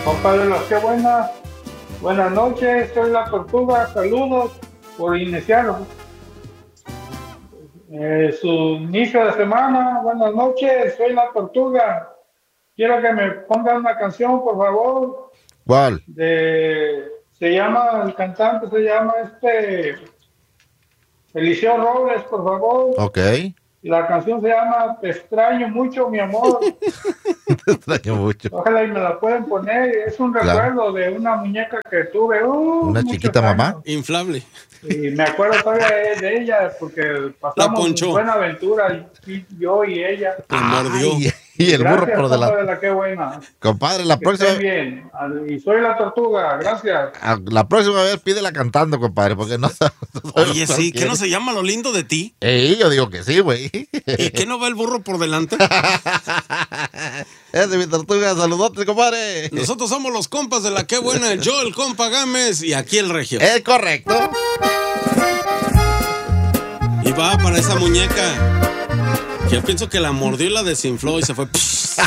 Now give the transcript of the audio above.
Compadre, qué buena. Buenas noches, soy la Tortuga. Saludos por iniciar su inicio de semana. Buenas noches, soy la Tortuga. Quiero que me pongan una canción, por favor. ¿Cuál? El cantante se llama Eliseo Robles, por favor. Ok. La canción se llama Te extraño mucho, mi amor. Te extraño mucho. Ojalá y me la pueden poner. Es un recuerdo de una muñeca que tuve. ¿Una chiquita mamá? Inflable. Y me acuerdo todavía de ella porque pasamos buena aventura, yo y ella. Te mordió. Y el burro por delante. Compadre, qué buena. Compadre, la próxima. Bien. Y soy la Tortuga, gracias. La próxima vez pídela cantando, compadre, porque no sabe. Oye, sí, ¿qué no se llama Lo lindo de ti? Yo digo que sí, güey. ¿Y qué no va el burro por delante? Es de mi Tortuga, saludotes, compadre. Nosotros somos los compas de la Qué Buena, yo, el compa Gámez y aquí el Regio. Es correcto. Y va para esa muñeca. Yo pienso que la mordió y la desinfló y se fue.